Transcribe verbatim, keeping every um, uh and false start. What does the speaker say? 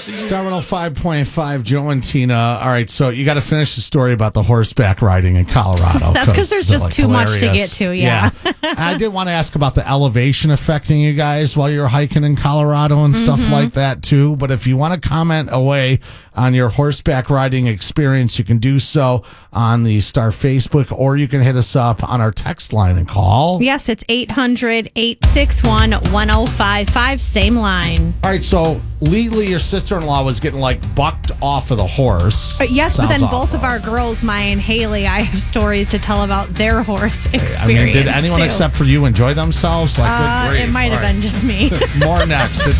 Star one oh five point five, Joe and Tina. All right, so you got to finish the story about the horseback riding in Colorado. That's because there's just like, too hilarious. much to get to, yeah. yeah. I did want to ask about the elevation affecting you guys while you're hiking in Colorado and stuff Mm-hmm. like that, too. But if you want to comment away on your horseback riding experience, you can do so on the Star Facebook, or you can hit us up on our text line and call. Yes, it's eight hundred, eight six one, one oh five five, same line. All right, so Lely, your sister-in-law, was getting like bucked off of the horse. But yes, Sounds but then both awful. of our girls, Maya and Haley, I have stories to tell about their horse experience. I mean, did anyone too. except for you enjoy themselves? Like, Uh, good grief. it might have All right. been just me. More next. It's